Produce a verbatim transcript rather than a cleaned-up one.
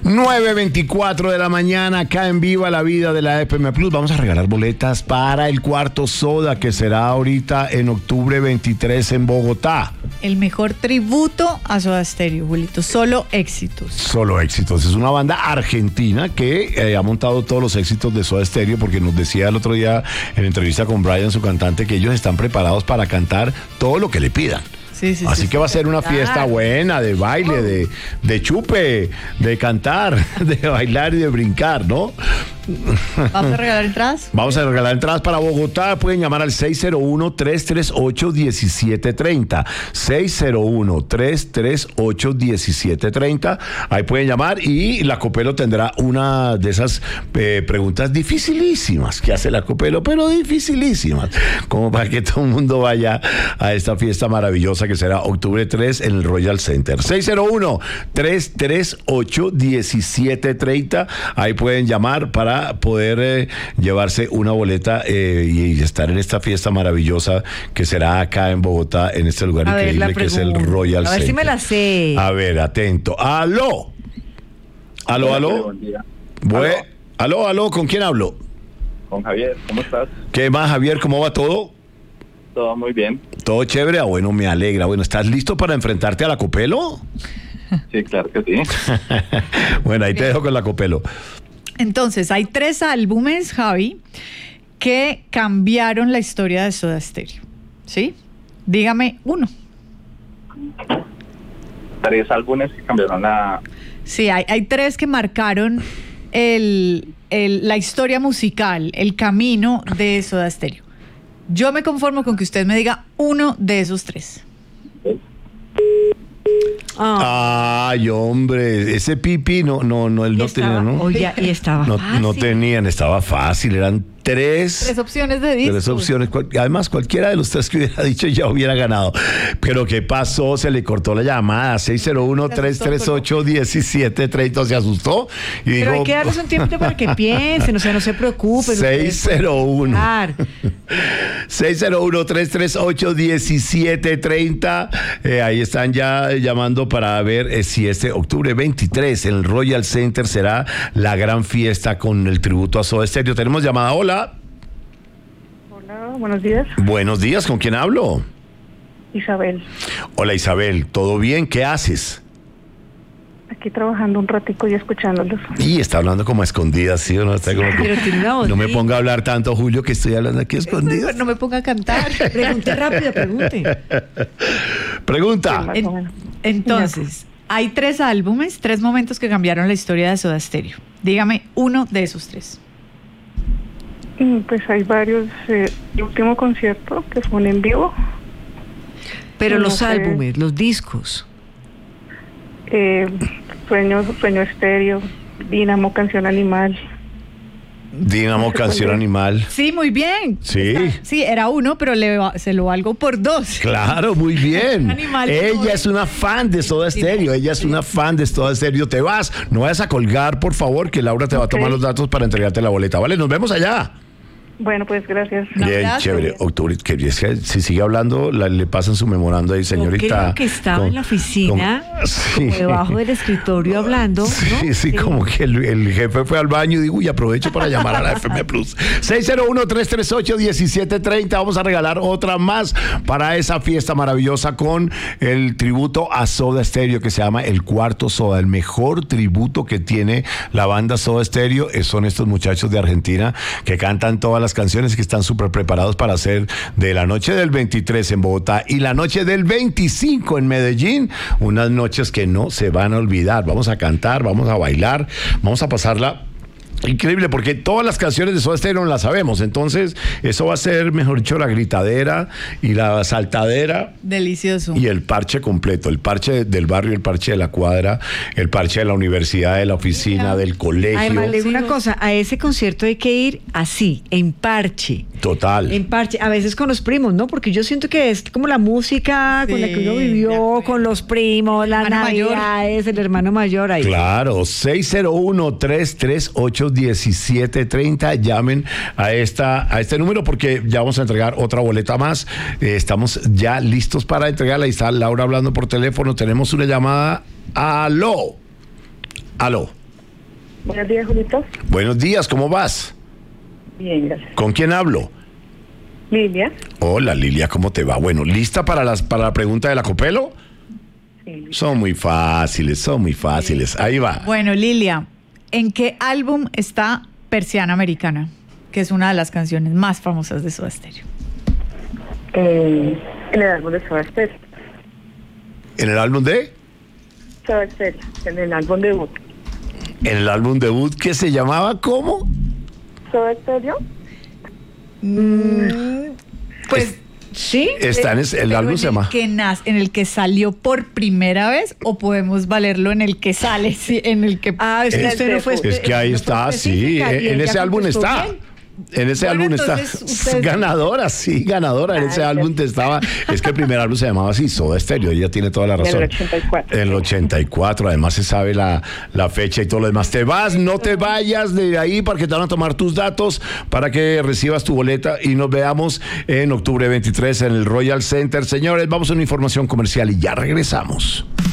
nueve veinticuatro de la mañana, acá en Viva la Vida de la F M Plus. Vamos a regalar boletas para el Cuarto Soda, que será ahorita en octubre veintitrés en Bogotá. El mejor tributo a Soda Stereo, Julito. Solo éxitos. Solo éxitos. Es una banda argentina que eh, ha montado todos los éxitos de Soda Stereo, porque nos decía el otro día en entrevista con Brian, su cantante, que ellos están preparados para cantar todo lo que le pidan. Sí, sí, Así sí, que va a ser una fiesta buena, de baile, de, de chupe, de cantar, de bailar y de brincar, ¿no? ¿Vamos a regalar entradas? Vamos a regalar entradas para Bogotá. Pueden llamar al seis cero uno, tres tres ocho, uno siete tres cero. seis cero uno, tres tres ocho, uno siete tres cero. Ahí pueden llamar y la Copelo tendrá una de esas eh, preguntas dificilísimas que hace la Copelo, pero dificilísimas, como para que todo el mundo vaya a esta fiesta maravillosa que será octubre tres en el Royal Center. seis cero uno, tres tres ocho, uno siete tres cero. Ahí pueden llamar para poder eh, llevarse una boleta eh, y estar en esta fiesta maravillosa que será acá en Bogotá, en este lugar a increíble ver, que es el Royal Center. A ver Center. si me la sé. A ver, atento. ¡Aló! ¿Aló, aló? Buen día. Bue- ¿Aló, aló? ¿Con quién hablo? Con Javier, ¿cómo estás? ¿Qué más, Javier? ¿Cómo va todo? Todo muy bien. ¿Todo chévere? Ah, bueno, me alegra. Bueno, ¿estás listo para enfrentarte a la Copelo? Sí, claro que sí. Bueno, ahí te dejo con la Copelo. Entonces, hay tres álbumes, Javi, que cambiaron la historia de Soda Stereo. ¿Sí? Dígame uno. Tres álbumes que cambiaron la... Sí, hay, hay tres que marcaron el, el, la historia musical, el camino de Soda Stereo. Yo me conformo con que usted me diga uno de esos tres. Ah, Ay, hombre, ese Pipi no, no, no, él y no estaba- tenía, ¿no? Oye, y estaba No, fácil. no tenían, estaba fácil, eran tres. Tres opciones de discos. Tres opciones. Cual- Además, cualquiera de los tres que hubiera dicho ya hubiera ganado. Pero ¿qué pasó? Se le cortó la llamada. seis cero uno, tres tres ocho, uno siete tres cero. Se asustó y Pero dijo... hay que darles un tiempo para que piensen, o sea, no se preocupen. seis cero uno. Claro. seis cero uno, tres tres ocho, uno siete tres cero. Eh, ahí están ya llamando para ver eh, si este octubre veintitrés en el Royal Center será la gran fiesta con el tributo a Soda Stereo. Tenemos llamada. Hola. Hola, buenos días. Buenos días, ¿con quién hablo? Isabel, Hola, Isabel, ¿todo bien? ¿Qué haces? aquí trabajando un ratico y escuchándolos. Y está hablando como a escondidas, ¿sí o no? Está como que- Pero tiene una voz no me linda. ponga a hablar tanto, Julio, que estoy hablando aquí a escondidas. No me ponga a cantar. Pregunte rápido, pregunte. Pregunta. Más En- o menos. entonces, hay tres álbumes, tres momentos que cambiaron la historia de Soda Stereo. Dígame uno de esos tres. Mm, Pues hay varios. Eh, el último concierto que fue un en vivo. Pero No los sé. álbumes, los discos. Eh, Sueño, Sueño Estéreo, Dínamo, Canción Animal. Dinamo, canción animal. Sí, muy bien. Sí. Está- sí, era uno, pero le, va- se lo valgo por dos. Claro, muy bien. Animal. Ella es una fan de Soda Stereo. Ella es una fan de Soda Stereo. Te vas. No vayas a colgar, por favor, que Laura te va a tomar Ok. los datos para entregarte la boleta. Vale, nos vemos allá. Bueno, pues gracias. Un Bien, abrazo. chévere. Octubre, que es que si sigue hablando, la- le pasan su memorando ahí, señorita. Yo creo que estaba Con- en la oficina, con- sí. como debajo del escritorio hablando, ¿no? Sí, sí, como que el, el jefe fue al baño y digo, uy, aprovecho para llamar a la F M Plus. seis cero uno, tres tres ocho, uno siete tres cero. Vamos a regalar otra más para esa fiesta maravillosa con el tributo a Soda Stereo que se llama El Cuarto Soda. El mejor tributo que tiene la banda Soda Stereo eh, son estos muchachos de Argentina que cantan todas las canciones y que están súper preparados para hacer de la noche del veintitrés en Bogotá y la noche del veinticinco en Medellín unas noches que no se van a olvidar. Vamos a cantar, vamos a bailar, vamos a pasarla increíble, porque todas las canciones de Soda Stereo las sabemos. Entonces, eso va a ser, mejor dicho, la gritadera y la saltadera Delicioso. y el parche completo. El parche del barrio, el parche de la cuadra, el parche de la universidad, de la oficina, del colegio. Además, le digo Sí, una no. cosa, a ese concierto hay que ir así, en parche. Total. En parche, a veces con los primos, ¿no? Porque yo siento que es como la música con la que uno Sí, de vivió, acuerdo. con los primos, las hermano mayor. navidades, el hermano mayor ahí. Claro, seis cero uno, tres tres ocho, uno siete tres cero. Llamen a esta a este número porque ya vamos a entregar otra boleta más. Eh, estamos ya listos para entregarla. Ahí está Laura hablando por teléfono. Tenemos una llamada. Aló. Aló. Buenos días, Julito. Buenos días, ¿cómo vas? Bien, gracias. ¿Con quién hablo? Lilia. Hola, Lilia, ¿cómo te va? Bueno, ¿lista para las para la pregunta de la Copelo? Sí. Son muy fáciles, son muy fáciles. Ahí va. Bueno, Lilia, ¿en qué álbum está Persiana Americana? Que es una de las canciones más famosas de Soda Stereo. Eh, en el álbum de Soda Stereo. ¿En el álbum de? Soda Stereo, en el álbum debut. En el álbum debut que se llamaba ¿cómo? Soda Stereo. Pues ¿Sí? Está en ese- el pero álbum en se el llama. que nas- en el que salió por primera vez, o podemos valerlo en el que sale, sí, en el que Ah, es que Es- usted no fue Es que ahí no fue está, sí, específica y en ella ese álbum contestó está. bien. En ese Bueno, álbum está. entonces, ustedes- Ganadora, sí, ganadora. En ese Ay, álbum Dios. te estaba. Es que el primer álbum se llamaba así, Soda Stereo. Ella tiene toda la En el razón. ochenta y cuatro. En el ochenta y cuatro. Además, se sabe la, la fecha y todo lo demás. Te vas, no te vayas de ahí porque te van a tomar tus datos para que recibas tu boleta y nos veamos en octubre veintitrés en el Royal Center. Señores, vamos a una información comercial y ya regresamos.